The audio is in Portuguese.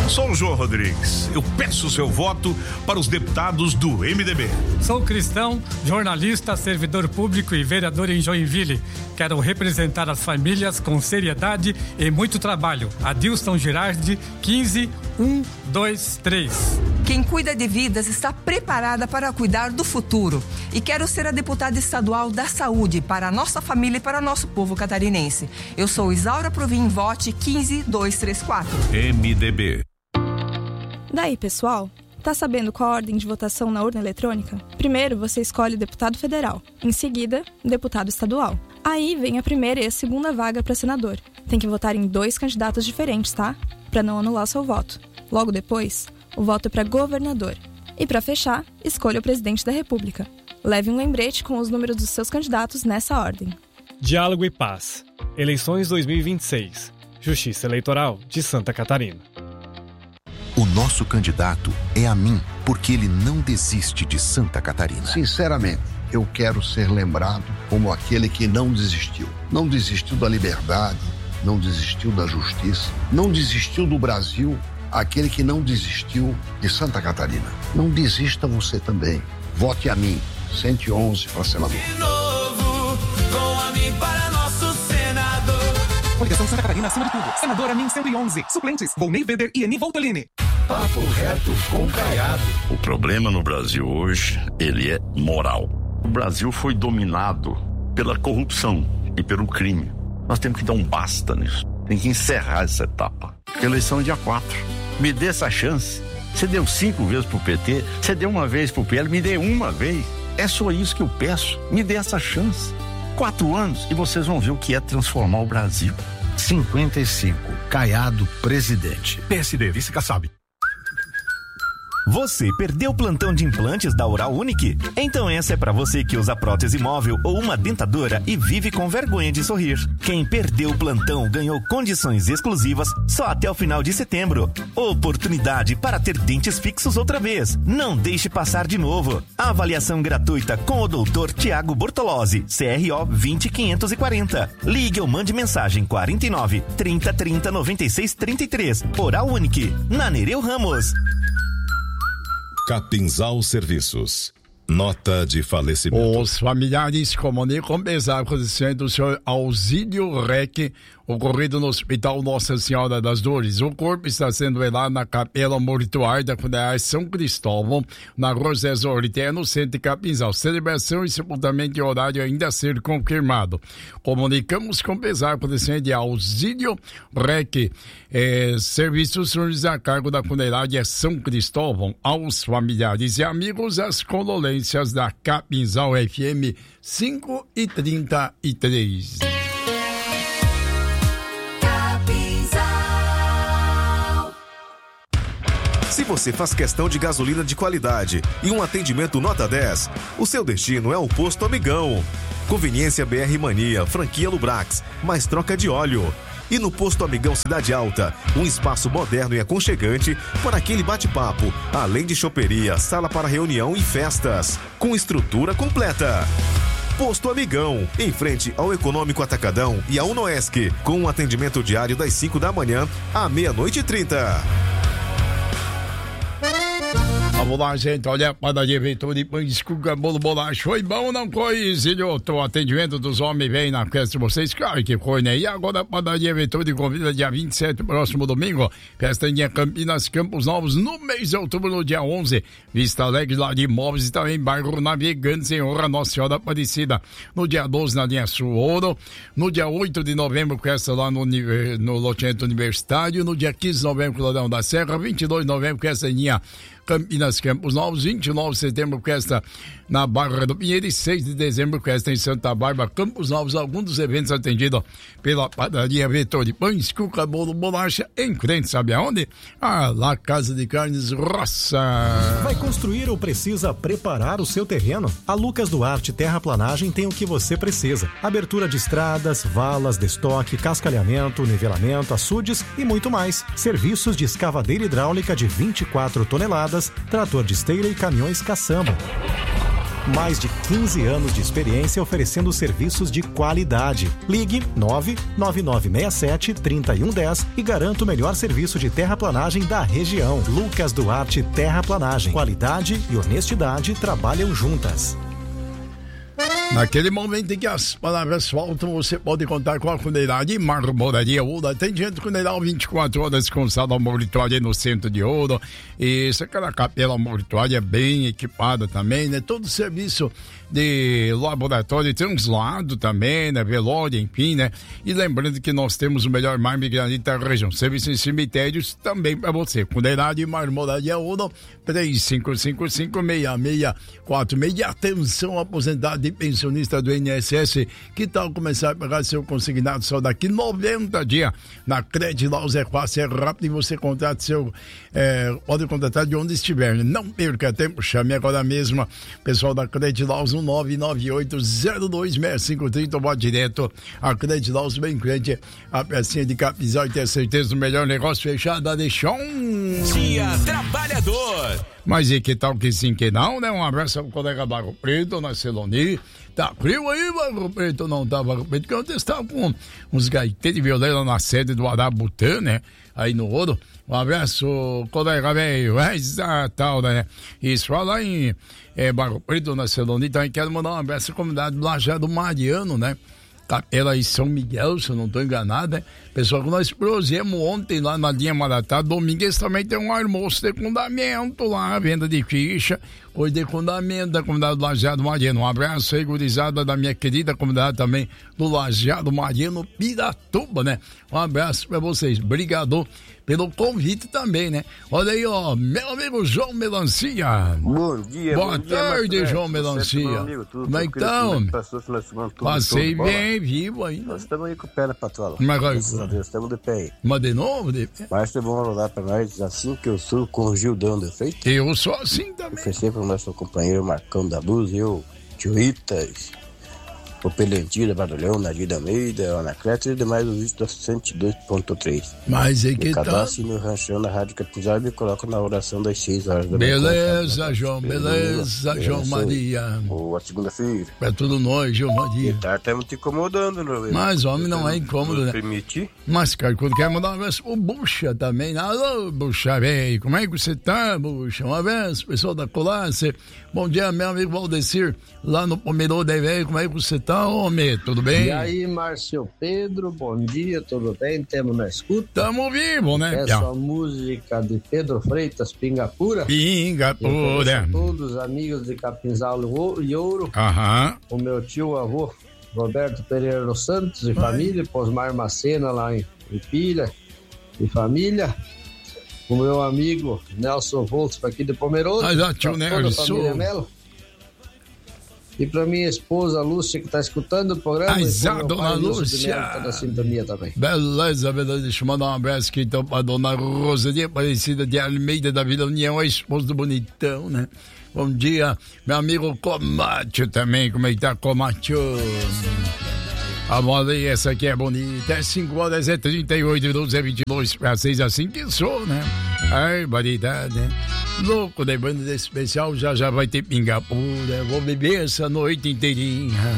Sou o João Rodrigues. Eu peço o seu voto para os deputados do MDB. Sou cristão, jornalista, servidor público e vereador em Joinville. Quero representar as famílias com seriedade e muito trabalho. Adilson Girardi, 15123. Quem cuida de vidas está preparada para cuidar do futuro. E quero ser a deputada estadual da saúde para a nossa família e para o nosso povo catarinense. Eu sou Isaura Provim, vote 15234. MDB. Daí, pessoal, tá sabendo qual a ordem de votação na urna eletrônica? Primeiro, você escolhe o deputado federal. Em seguida, deputado estadual. Aí vem a primeira e a segunda vaga para senador. Tem que votar em 2 candidatos diferentes, tá? Para não anular seu voto. Logo depois, o voto é para governador. E para fechar, escolha o presidente da República. Leve um lembrete com os números dos seus candidatos nessa ordem. Diálogo e Paz. Eleições 2026. Justiça Eleitoral de Santa Catarina. O nosso candidato é a mim, porque ele não desiste de Santa Catarina. Sinceramente, eu quero ser lembrado como aquele que não desistiu. Não desistiu da liberdade, não desistiu da justiça, não desistiu do Brasil, aquele que não desistiu de Santa Catarina. Não desista você também. Vote a mim, 111 para senador. De novo, com a mim para nosso senador. Coligação Santa Catarina acima de tudo. Senador Amin 111. Suplentes, Volney Weber e Eni Voltolini. Papo reto com Caiado. O problema no Brasil hoje, ele é moral. O Brasil foi dominado pela corrupção e pelo crime. Nós temos que dar um basta nisso. Tem que encerrar essa etapa. Eleição é dia 4. Me dê essa chance. Você deu 5 vezes pro PT, você deu uma vez pro PL, me dê uma vez. É só isso que eu peço. Me dê essa chance. 4 anos e vocês vão ver o que é transformar o Brasil. 55. Caiado, presidente. PSD, vice-Kassab. Você perdeu o plantão de implantes da Oral Unique? Então essa é pra você que usa prótese móvel ou uma dentadura e vive com vergonha de sorrir. Quem perdeu o plantão ganhou condições exclusivas só até o final de setembro. Oportunidade para ter dentes fixos outra vez. Não deixe passar de novo. Avaliação gratuita com o Dr. Tiago Bortolozzi, CRO 20540. Ligue ou mande mensagem 49 30 30 96 33. Oral Unique, na Nereu Ramos. Capinzal Serviços. Nota de falecimento. Os familiares comunicam pesar com o senhor Auxílio REC, ocorrido no Hospital Nossa Senhora das Dores. O corpo está sendo velado na Capela Mortuária da Funerária São Cristóvão, na Rua José Orité, no centro de Capinzal. Celebração e sepultamento de horário ainda a ser confirmado. Comunicamos com pesar com o senhor Auxílio REC, serviços a cargo da Funerária São Cristóvão. Aos familiares e amigos, as condolências da Capinzal FM 5h33. Se você faz questão de gasolina de qualidade e um atendimento nota 10, o seu destino é o Posto Amigão. Conveniência BR Mania, franquia Lubrax, mais troca de óleo. E no Posto Amigão Cidade Alta, um espaço moderno e aconchegante para aquele bate-papo, além de choperia, sala para reunião e festas, com estrutura completa. Posto Amigão, em frente ao Econômico Atacadão e ao Unoesc, com um atendimento diário das 5 da manhã à 12h30. Vamos lá, gente, olha, padaria Ventura de pães, cuca, bolo, bolacha, foi bom ou não foi, Zilho? O atendimento dos homens vem na festa de vocês, claro que foi, né? E agora a padaria Ventura de convida dia 27, próximo domingo, festa em Campinas, Campos Novos, no mês de outubro, no dia 11, Vista Alegre, lá de Imóveis e também bairro Navegantes, em honra Nossa Senhora Aparecida. No dia 12, na linha Sul Ouro, no dia 8 de novembro, festa lá no loteamento universitário, no dia 15 de novembro, Clodão da Serra, 22 de novembro, festa em linha Campinas, Campos Novos, 29 de setembro, festa na Barra do Pinheiro e 6 de dezembro, festa em Santa Bárbara, Campos Novos, alguns dos eventos atendidos pela padaria Vetor de Pães, cuca, bolo, bolacha, em frente, sabe aonde? Ah, lá, Casa de Carnes Roça. Vai construir ou precisa preparar o seu terreno? A Lucas Duarte Terraplanagem tem o que você precisa. Abertura de estradas, valas, destoque, cascalhamento, nivelamento, açudes e muito mais. Serviços de escavadeira hidráulica de 24 toneladas, trator de esteira e caminhões caçamba. Mais de 15 anos de experiência oferecendo serviços de qualidade. Ligue 99967-3110 e garanta o melhor serviço de terraplanagem da região. Lucas Duarte Terraplanagem. Qualidade e honestidade trabalham juntas. Naquele momento em que as palavras faltam, você pode contar com a Funerária e Marmoraria Ouro. Atendimento funeral 24 horas com sala mortuária no centro de Ouro. E aquela capela mortuária bem equipada também, né? Todo o serviço de laboratório translado também, né? Velório, enfim, né? E lembrando que nós temos o melhor mármore e granito da região. Serviço em cemitérios também para você. Funerária e Marmoraria Ouro, 3555-6646. E atenção, aposentado e pensionista do INSS, que tal começar a pagar seu consignado só daqui 90 dias? Na Credilaus é fácil, é rápido e você contrata pode contratar de onde estiver. Não perca tempo, chame agora mesmo. Pessoal da Credilaus, 998-026530, ou vá direto a Credilaus, bem crente, a pecinha de capizal e ter certeza do melhor negócio fechado de chão. Dia Trabalhador. Mas e que tal que sim, que não, né? Um abraço ao colega Barro Preto, na Celoni. Tá frio aí, Barro Preto? Não tá, Barro Preto, porque ontem estava com uns gaiteiros de violão na sede do Arabutã, né? Aí no Ouro. Um abraço, colega velho. Tal, né? Isso, fala em Barro Preto, na Celoni. Também quero mandar um abraço à comunidade do Lajado Mariano, né? Capela em São Miguel, se eu não estou enganado, né? Pessoal, que nós prosemos ontem lá na linha Maratá, Domingues também tem um almoço de fundamento lá, venda de ficha, coisa de fundamento da comunidade do Lajado Mariano. Um abraço aí, gurizada da minha querida comunidade também do Lajado Mariano, Piratuba, né? Um abraço para vocês, obrigado pelo convite também, né? Olha aí, ó, meu amigo João Melancia. Bom dia, boa tarde, João Melancia. Como é que estão? Passei bem, vivo ainda. Nós estamos aí com o pé na patrola. Mas estamos de pé aí. Mas de novo? Mas é bom rodar para nós, assim que eu sou com o Gildão de Feito. Eu sou assim também. Oferecer para o nosso companheiro Marcão da Luz, eu, Tio Ritas, o Pelentinho da Barulhão, Nadir da Almeida, o Anacleto e demais ouvintes da 102.3. Mas aí que tal? Cadastro no ranchão da Rádio Capizal e me coloco na oração das 6 horas da manhã. Beleza, João, beleza, João Maria. Boa segunda-feira. É tudo nós, João Maria. Estamos te incomodando, meu. Mas homem não é incômodo, né? Permitir? Mas, cara, quando quer mandar um abraço pro Bucha também. Alô, Bucha, velho, como é que você tá, Bucha? Um abraço, pessoal da Colácia. Bom dia, meu amigo Valdecir, lá no Pomerô da velho, como é que você tá, homem? Tudo bem? E aí, Márcio Pedro, bom dia, tudo bem? Tamo na escuta? Tamo vivo, né? Essa música de Pedro Freitas, Pingapura. Pingapura. Todos os amigos de Capinzal e Ouro. Aham. O meu tio avô, Roberto Pereira dos Santos e família, Posmar Macena lá em Pilha e família. O meu amigo Nelson Volts aqui de Pomerode. Tio Nelson. E para minha esposa Lúcia, que está escutando o programa. Dona Lúcia. Tá da sintonia também. Beleza. Deixa eu mandar um abraço aqui então para dona Rosalia Aparecida de Almeida da Vila União, a esposa do Bonitão, né? Bom dia, meu amigo Comatio também. Como é que tá, Comatio? A moda aí, essa aqui é bonita. É 5 horas, é 38, 12, é 22 para 6, assim que sou, né? Ai, variedade, né? Louco, de banda especial, já vai ter Pingapura. Vou beber essa noite inteirinha.